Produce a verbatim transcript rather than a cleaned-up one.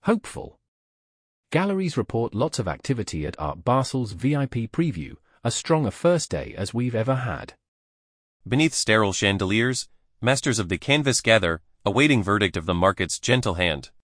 Hopeful. Galleries report lots of activity at Art Basel's V I P preview, as strong a first day as we've ever had. Beneath sterile chandeliers, masters of the canvas gather, awaiting verdict of the market's gentle hand.